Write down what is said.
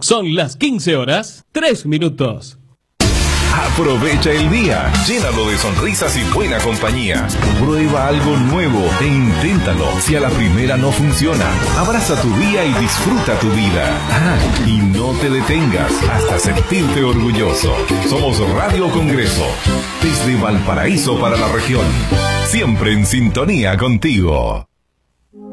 Son las 15 horas, 3 minutos. Aprovecha el día, llénalo de sonrisas y buena compañía. Prueba algo nuevo e inténtalo. Si a la primera no funciona, abraza tu día y disfruta tu vida. Y no te detengas hasta sentirte orgulloso. Somos Radio Congreso, desde Valparaíso para la región. Siempre en sintonía contigo.